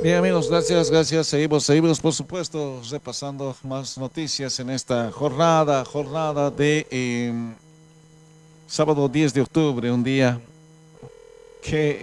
Bien amigos, gracias. Seguimos por supuesto repasando más noticias en esta jornada de sábado 10 de octubre, un día que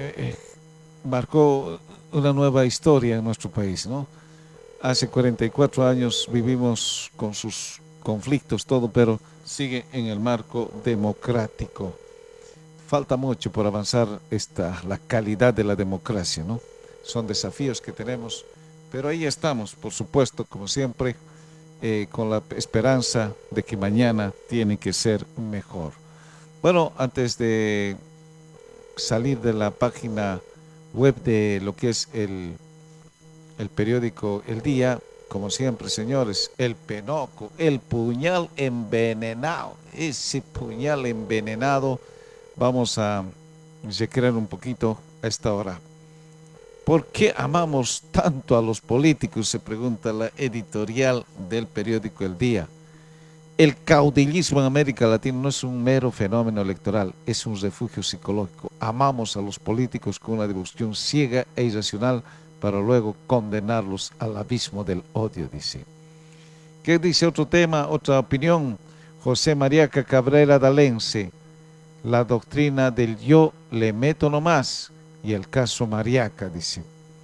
marcó una nueva historia en nuestro país, ¿no? Hace 44 años vivimos con sus conflictos, todo, pero sigue en el marco democrático. Falta mucho por avanzar la calidad de la democracia, ¿no? Son desafíos que tenemos, pero ahí estamos, por supuesto, como siempre, con la esperanza de que mañana tiene que ser mejor. Bueno, antes de salir de la página web de lo que es el periódico El Día, como siempre, señores, el penoco, el puñal envenenado, ese puñal envenenado, vamos a recrear un poquito a esta hora. ¿Por qué amamos tanto a los políticos? Se pregunta la editorial del periódico El Día. El caudillismo en América Latina no es un mero fenómeno electoral, es un refugio psicológico. Amamos a los políticos con una devoción ciega e irracional para luego condenarlos al abismo del odio, dice. ¿Qué dice otro tema, otra opinión? José María Cabrera Dalense, la doctrina del yo le meto nomás y el caso Mariaca, dice.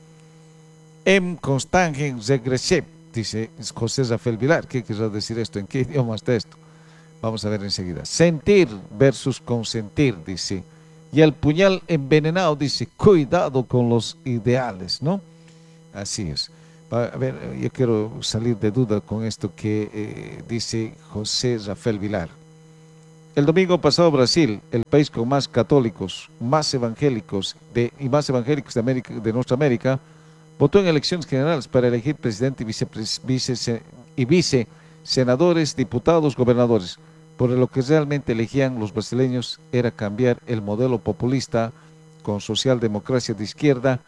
En Constangen Regresep, dice José Rafael Vilar. ¿Qué querrá decir esto? ¿En qué idioma está esto? Vamos a ver enseguida. Sentir versus consentir, dice. Y el puñal envenenado, dice, cuidado con los ideales, ¿no? Así es. A ver, yo quiero salir de duda con esto que dice José Rafael Vilar. El domingo pasado Brasil, el país con más católicos, más evangélicos y más evangélicos de, América, de nuestra América, votó en elecciones generales para elegir presidente y vice senadores, diputados, gobernadores. Por lo que realmente elegían los brasileños era cambiar el modelo populista con socialdemocracia de izquierda,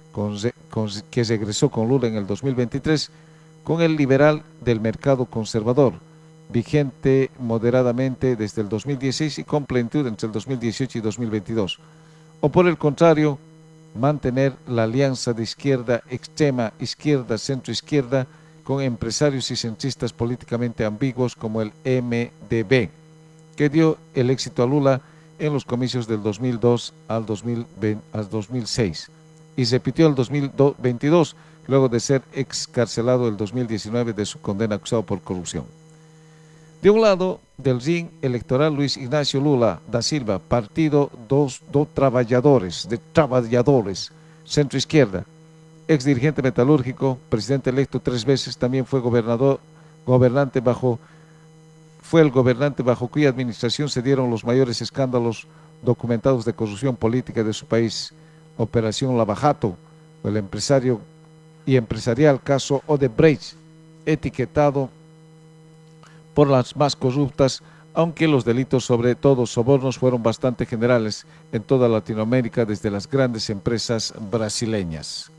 que regresó con Lula en el 2023, con el liberal del mercado conservador, vigente moderadamente desde el 2016 y con plenitud entre el 2018 y 2022. O por el contrario, mantener la alianza de izquierda extrema, izquierda, centro-izquierda, con empresarios y centristas políticamente ambiguos como el MDB, que dio el éxito a Lula en los comicios del 2002 al 2006 y se repitió el 2022 luego de ser excarcelado el 2019 de su condena acusado por corrupción. De un lado del ring electoral, Luis Ignacio Lula da Silva, partido dos trabajadores, centro-izquierda, ex dirigente metalúrgico, presidente electo 3 veces, también fue fue el gobernante bajo cuya administración se dieron los mayores escándalos documentados de corrupción política de su país, Operación Lavajato, el empresario y empresarial caso Odebrecht, etiquetado por las más corruptas, aunque los delitos, sobre todo sobornos, fueron bastante generales en toda Latinoamérica desde las grandes empresas brasileñas.